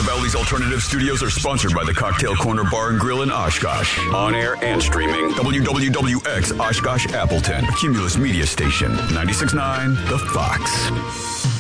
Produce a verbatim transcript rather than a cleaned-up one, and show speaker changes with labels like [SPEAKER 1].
[SPEAKER 1] Valley's Alternative Studios are sponsored by the Cocktail Corner Bar and Grill in Oshkosh. On air and streaming. W W W X Oshkosh Appleton. A Cumulus Media Station. ninety-six point nine The Fox.